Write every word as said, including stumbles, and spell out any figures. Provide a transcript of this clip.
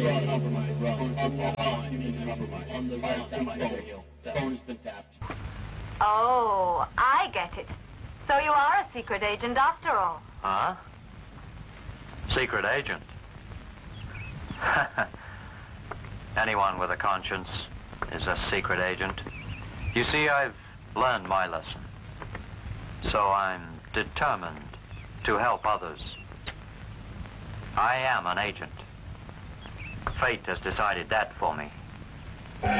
Oh, I get it. So you are a secret agent after all. Huh? Secret agent? Anyone with a conscience is a secret agent. You see, I've learned my lesson. So I'm determined to help others. I am an agent. Fate has decided that for me.